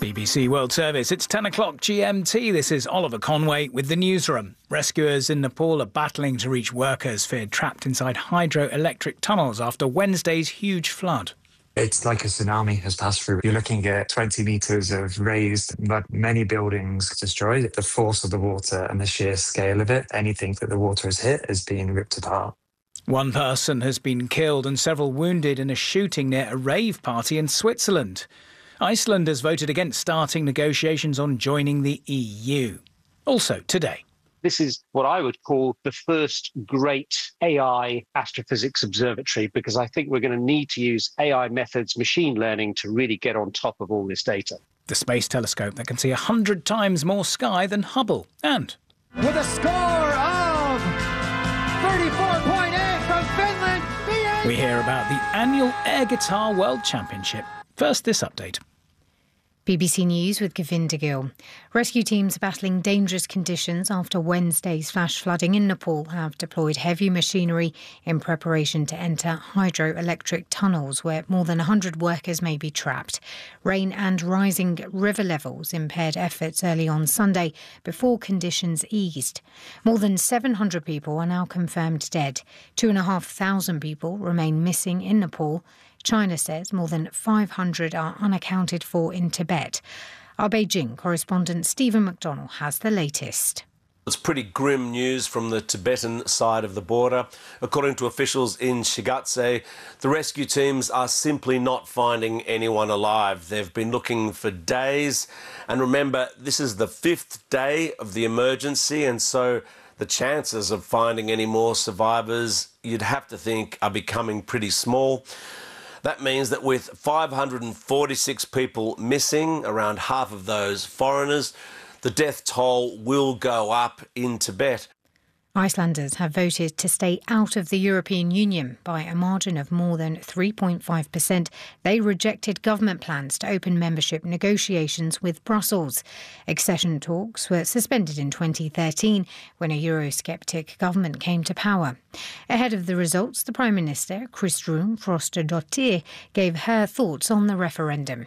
BBC World Service. It's 10 o'clock GMT. This is Oliver Conway with the newsroom. Rescuers in Nepal are battling to reach workers feared trapped inside hydroelectric tunnels after Wednesday's huge flood. It's like a tsunami has passed through. You're looking at 20 metres of raised, but many buildings destroyed. The force of the water and the sheer scale of it, anything that the water has hit is being ripped apart. One person has been killed and several wounded in a shooting near a rave party in Switzerland. Iceland has voted against starting negotiations on joining the EU. Also today. This is what I would call the first great AI astrophysics observatory, because I think we're going to need to use AI methods, machine learning, to really get on top of all this data. The space telescope that can see 100 times more sky than Hubble. And with a score of 34.8 from Finland, we hear about the annual Air Guitar World Championship. First, this update. BBC News with Govinda Gill. Rescue teams battling dangerous conditions after Wednesday's flash flooding in Nepal have deployed heavy machinery in preparation to enter hydroelectric tunnels where more than 100 workers may be trapped. Rain and rising river levels impaired efforts early on Sunday before conditions eased. More than 700 people are now confirmed dead. 2,500 people remain missing in Nepal. China says more than 500 are unaccounted for in Tibet. Our Beijing correspondent Stephen McDonnell has the latest. It's pretty grim news from the Tibetan side of the border. According to officials in Shigatse, the rescue teams are simply not finding anyone alive. They've been looking for days. And remember, this is the 5th day of the emergency, and so the chances of finding any more survivors, you'd have to think, are becoming pretty small. That means that with 546 people missing, around half of those foreigners, the death toll will go up in Tibet. Icelanders have voted to stay out of the European Union by a margin of more than 3.5%. They rejected government plans to open membership negotiations with Brussels. Accession talks were suspended in 2013 when a Eurosceptic government came to power. Ahead of the results, the Prime Minister, Kristrún Frostadóttir, gave her thoughts on the referendum.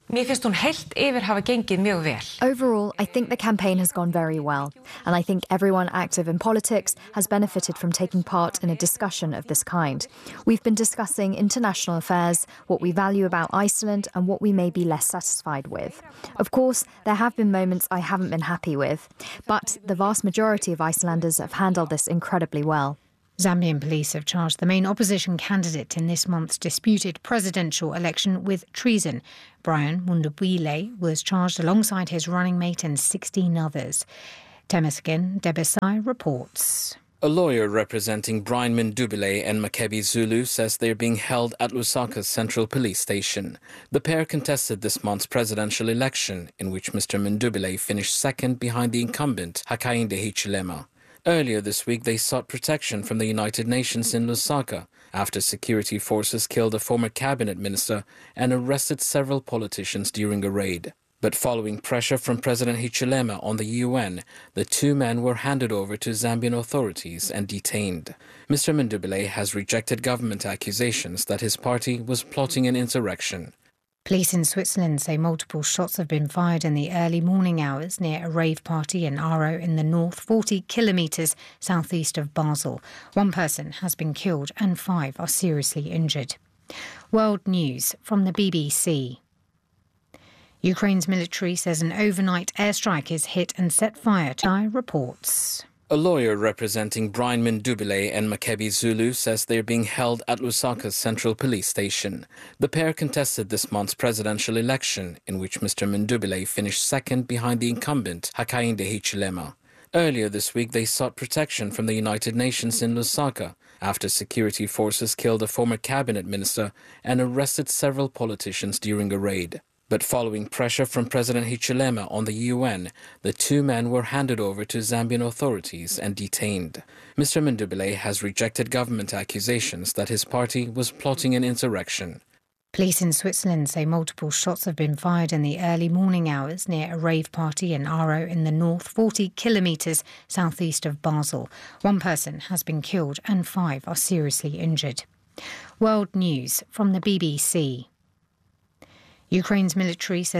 Overall, I think the campaign has gone very well, and I think everyone active in politics has benefited from taking part in a discussion of this kind. We've been discussing international affairs, what we value about Iceland, and what we may be less satisfied with. Of course, there have been moments I haven't been happy with, but the vast majority of Icelanders have handled this incredibly well. Zambian police have charged the main opposition candidate in this month's disputed presidential election with treason. Brian Mundubile was charged alongside his running mate and 16 others. Temesgen Debesai reports. A lawyer representing Brian Mundubile and Makebi Zulu says they're being held at Lusaka's central police station. The pair contested this month's presidential election, in which Mr. Mundubile finished second behind the incumbent Hakainde Hichilema. Earlier this week, they sought protection from the United Nations in Lusaka after security forces killed a former cabinet minister and arrested several politicians during a raid. But following pressure from President Hichilema on the UN, the two men were handed over to Zambian authorities and detained. Mr. Mundubile has rejected government accusations that his party was plotting an insurrection. Police in Switzerland say multiple shots have been fired in the early morning hours near a rave party in Aarau in the north, 40 kilometres southeast of Basel. One person has been killed and 5 are seriously injured. World News from the BBC. Ukraine's military says an overnight airstrike has hit and set fire to reports. A lawyer representing Brian Mundubile and Makebi Zulu says they're being held at Lusaka's central police station. The pair contested this month's presidential election, in which Mr. Mundubile finished second behind the incumbent Hakainde Hichilema. Earlier this week, they sought protection from the United Nations in Lusaka after security forces killed a former cabinet minister and arrested several politicians during a raid. But following pressure from President Hichilema on the UN, the two men were handed over to Zambian authorities and detained. Mr. Mundubile has rejected government accusations that his party was plotting an insurrection. Police in Switzerland say multiple shots have been fired in the early morning hours near a rave party in Aarau in the north, 40 kilometres southeast of Basel. One person has been killed and 5 are seriously injured. World News from the BBC. Ukraine's military says